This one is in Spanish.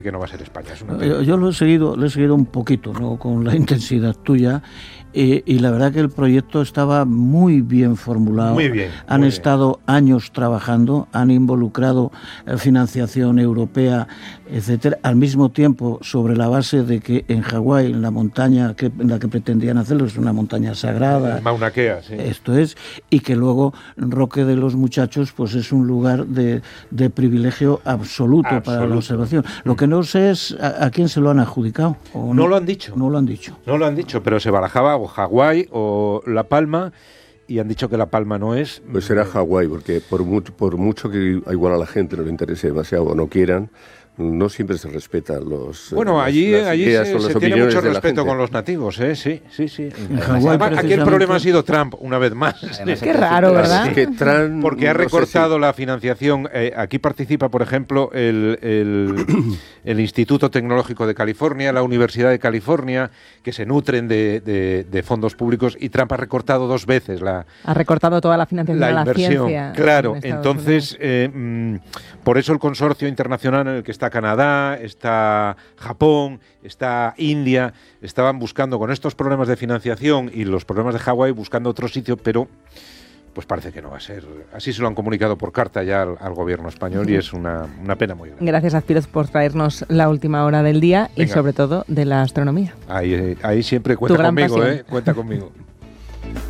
que no va a ser España. Es una Yo lo he seguido un poquito, no con la intensidad tuya, y la verdad que el proyecto estaba muy bien formulado. Muy bien. Han estado años trabajando, han involucrado financiación europea, etcétera, al mismo tiempo sobre la base de que en Hawái, en la montaña en la que pretendían hacerlo, es una montaña sagrada. Mauna Kea, sí. Esto es, y que luego Roque de los Muchachos pues es un lugar de privilegio absoluto para la observación. Lo que no sé es a quién se lo han adjudicado. ¿O no lo han dicho. No lo han dicho. No lo han dicho, pero se barajaba o Hawái o La Palma, y han dicho que La Palma no es. Pues será Hawái, porque por mucho que igual a la gente no le interese demasiado o no quieran, no siempre se respetan los... Bueno, allí se tiene mucho respeto con los nativos, ¿eh? Sí. Además, aquí el problema ha sido Trump, una vez más. Qué raro, ¿verdad? Es que Trump, porque ha recortado la financiación. Aquí participa, por ejemplo, el Instituto Tecnológico de California, la Universidad de California, que se nutren de fondos públicos, y Trump ha recortado 2 veces ha recortado toda la financiación de la inversión. Ciencia. Claro, entonces, por eso el consorcio internacional en el que está Canadá, está Japón, está India, estaban buscando, con estos problemas de financiación y los problemas de Hawái, buscando otro sitio, pero pues parece que no va a ser. Así se lo han comunicado por carta ya al gobierno español, y es una pena muy grande. Gracias, Azpiroz, por traernos la última hora del día. Venga. Y sobre todo de la astronomía. Ahí siempre cuenta conmigo, cuenta conmigo.